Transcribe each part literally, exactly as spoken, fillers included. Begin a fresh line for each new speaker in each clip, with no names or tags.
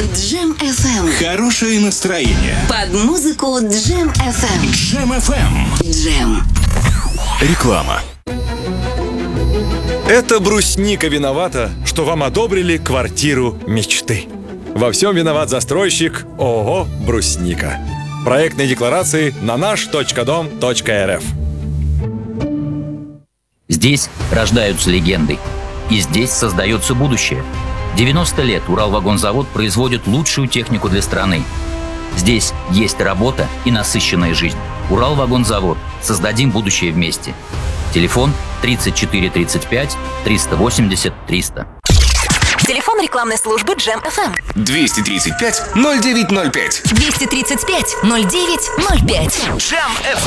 Джем эф эм.
Хорошее настроение.
Под музыку Джем эф эм.
Джем эф эм.
Джем.
Реклама.
Это брусника виновата, что вам одобрили квартиру мечты. Во всем виноват застройщик ООО «Брусника». Проектные декларации на наш точка дом точка эр эф.
Здесь рождаются легенды. И здесь создается будущее. девяносто лет Уралвагонзавод производит лучшую технику для страны. Здесь есть работа и насыщенная жизнь. Уралвагонзавод. Создадим будущее вместе. Телефон тридцать четыре тридцать пять триста восемьдесят триста.
Телефон рекламной службы Джем эф эм.
двести тридцать пять ноль девять ноль пять.
двести тридцать пять ноль девять ноль пять.
Джем эф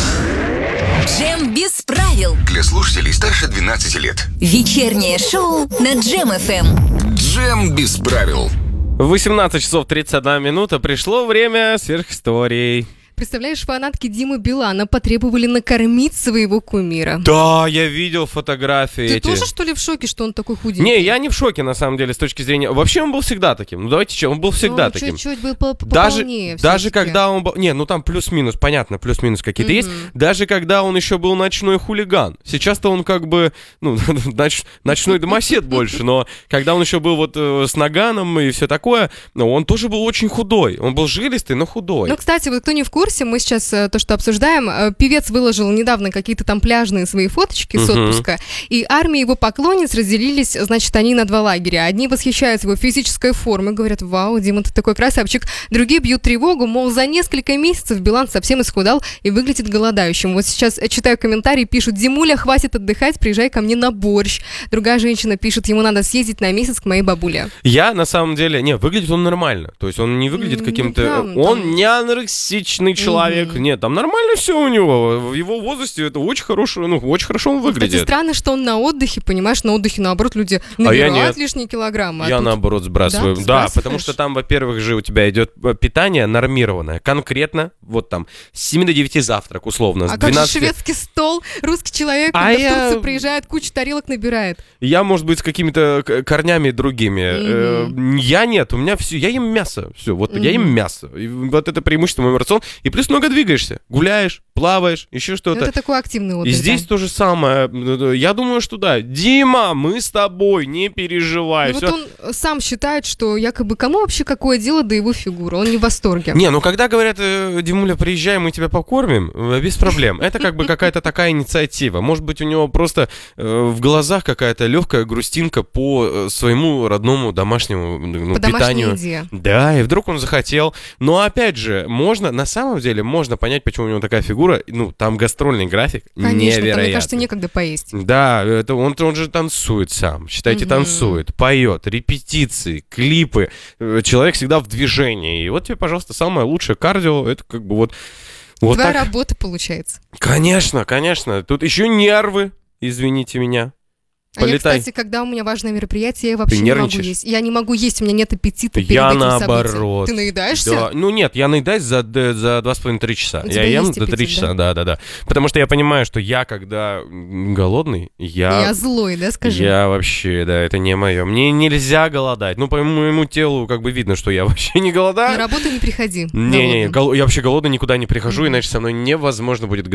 эм.
Джем без правил.
Для слушателей старше двенадцати лет.
Вечернее шоу на Джем эф эм.
Джем без правил.
восемнадцать часов тридцать одна минута. Пришло время сверхисторий.
Представляешь, фанатки Димы Билана потребовали накормить своего кумира.
Да, я видел фотографии
Ты
эти.
тоже, что ли, в шоке, что он такой худенький?
Не, я не в шоке, на самом деле, с точки зрения... Вообще он был всегда таким. Ну, давайте что, он был всегда
ну,
таким.
Чуть-чуть был по-
Даже,
пополнее
даже
все-таки.
когда он был... Не, ну там плюс-минус, понятно, плюс-минус какие-то
Мгм.
есть. Даже когда он еще был ночной хулиган. Сейчас-то он как бы, ну, ноч- ночной домосед больше, но когда он еще был вот э, с наганом и все такое, ну, он тоже был очень худой. Он был жилистый, но худой.
Ну, кстати, вот кто не в курсе, мы сейчас э, то, что обсуждаем, э, певец выложил недавно какие-то там пляжные свои фоточки с
Мгм.
отпуска, и армия его поклонниц разделились, значит, они на два лагеря. Одни восхищаются его физической формой, говорят: вау, Дима, ты такой красавчик. Другие бьют тревогу, мол, за несколько месяцев Билан совсем исхудал и выглядит голодающим. Вот сейчас э, читаю комментарии, пишут: Димуля, хватит отдыхать, приезжай ко мне на борщ. Другая женщина пишет: ему надо съездить на месяц к моей бабуле.
Я, на самом деле, не, выглядит он нормально. То есть он не выглядит
Ну,
каким-то...
прям
Он
там-
не анорексичный человек. Нет, там нормально все у него. В его возрасте это очень хорошо, ну, очень хорошо он
Кстати,
выглядит.
странно, что он на отдыхе, понимаешь, на отдыхе, наоборот, люди
А я
набирают
нет.
лишние килограммы. а
Я
тут-
наоборот сбрасываю.
Да,
Да,
ты сбрасываешь?
потому что там, во-первых, же у тебя идет э, питание нормированное. Конкретно, вот там, с семи до девяти завтрак, условно. С
А как же
двенадцати...
шведский стол? Русский человек,
А
когда
я-
в Турцию приезжает, кучу тарелок набирает.
Я, может быть, с какими-то к- корнями другими. Э, Я нет, у меня все, я ем мясо. Все, вот я ем мясо. И вот это преимущество моего рациона. И плюс много двигаешься. Гуляешь, плаваешь, еще
Ну,
что-то.
это такой активный отдых.
И здесь
да.
то же самое. Я думаю, что да. Дима, мы с тобой, не переживай.
Ну,
всё.
вот он сам считает, что якобы кому вообще какое дело до его фигуры? Он не в восторге.
Не, ну когда говорят: э, Димуля, приезжай, мы тебя покормим, э, без проблем. Это как бы какая-то такая инициатива. Может быть, у него просто э, в глазах какая-то легкая грустинка по э, своему родному домашнему ну,
По домашней
питанию.
еде.
Да, и вдруг он захотел. Но опять же, можно, на самом деле, можно понять, почему у него такая фигура. Ну, там гастрольный график
Конечно,
невероятный.
там, мне кажется, некогда поесть.
Да, это он, он же танцует сам. Считайте,
Мгм.
танцует, поет, репетиции, клипы. Э, Человек всегда в движении. И вот тебе, пожалуйста, самое лучшее кардио. Это как бы вот... вот
Твоя
так.
работа получается.
Конечно, конечно. Тут еще нервы, извините меня.
А я,
Полетай.
кстати, когда у меня важное мероприятие, я вообще
Ты
не могу
нервничаешь?
есть. Я не могу есть, у меня нет аппетита перед
Я
этим
наоборот.
событием. Ты наедаешься?
Да. Ну нет, я наедаюсь за, д- за два с половиной три часа.
У
Я
тебя
ем
есть
до три
аппетит,
часа, да, да, да. Потому что я понимаю, что я, когда м, голодный, я...
Я злой, да, скажи?
Я вообще, да, это не мое. Мне нельзя голодать. Ну, по моему телу как бы видно, что я вообще не
На
голодаю.
работу не приходи.
Не-не,
голодным.
гол- я вообще голодный никуда не прихожу, иначе со мной невозможно будет